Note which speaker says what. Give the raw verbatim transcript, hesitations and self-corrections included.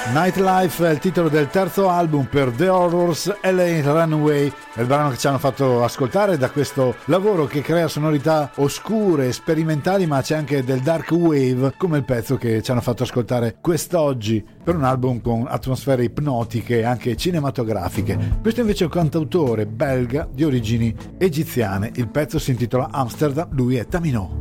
Speaker 1: Nightlife è il titolo del terzo album per The Horrors, L A Runaway, è il brano che ci hanno fatto ascoltare da questo lavoro che crea sonorità oscure, sperimentali, ma c'è anche del dark wave, come il pezzo che ci hanno fatto ascoltare quest'oggi, per un album con atmosfere ipnotiche e anche cinematografiche. Questo invece è un cantautore belga di origini egiziane, il pezzo si intitola Amsterdam, lui è Tamino.